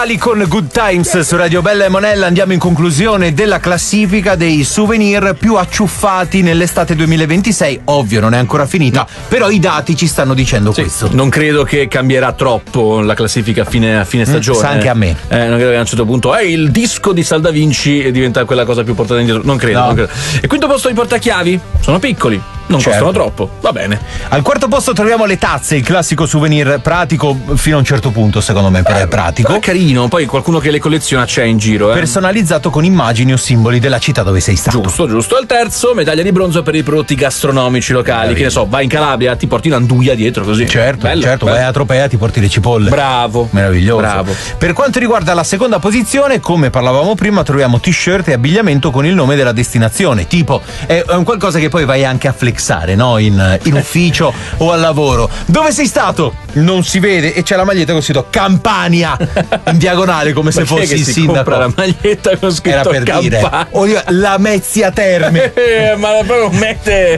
locali con Good Times su Radio Bella e Monella. Andiamo in conclusione della classifica dei souvenir più acciuffati nell'estate 2026. Ovvio, non è ancora finita, però i dati ci stanno dicendo questo. Non credo che cambierà troppo la classifica a fine stagione. Sa anche a me. Non credo che a un certo punto il disco di Sal Da Vinci diventa quella cosa più portata indietro. Non credo, non credo. E quinto posto i portachiavi? Sono piccoli. Non costano troppo, va bene. Al quarto posto troviamo le tazze, il classico souvenir pratico fino a un certo punto, secondo me, però è pratico. È carino, poi qualcuno che le colleziona c'è in giro. Personalizzato con immagini o simboli della città dove sei stato. Giusto. Al terzo, medaglia di bronzo per i prodotti gastronomici locali. Che ne so, vai in Calabria, ti porti un'anduia dietro così. Certo, vai a Tropea, ti porti le cipolle. Bravo. Meraviglioso. Bravo. Per quanto riguarda la seconda posizione, come parlavamo prima, troviamo t-shirt e abbigliamento con il nome della destinazione. Tipo, è un qualcosa che poi vai anche a flexare, no? In ufficio o al lavoro. Dove sei stato? Non si vede e c'è la maglietta con scritto Campania in diagonale, come se fossi il sindaco. La maglietta con scritto era per Campania. Dire la Mezzia Terme. Ma proprio mette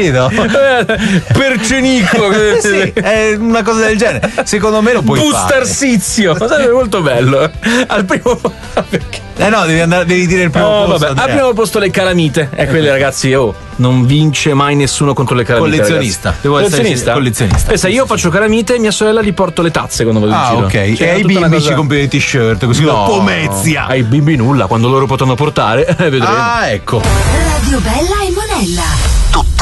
per Cenicco. Sì, è una cosa del genere. Secondo me lo puoi fare. Bustarsizio. Sarebbe molto bello. Al primo perché? No, devi dire il primo posto. Vabbè. Al primo posto le calamite. Quelle ragazzi, non vince mai nessuno contro le calamite. Collezionista. Collezionista. Pensa, io faccio calamite e mia sorella gli porto le tazze quando vado in giro. Ok. Cioè, e ai bimbi ci compri le t-shirt così. No, Pomezia. Ai bimbi nulla, quando loro potranno portare, vedremo. Ecco. Radio Bella e Monella.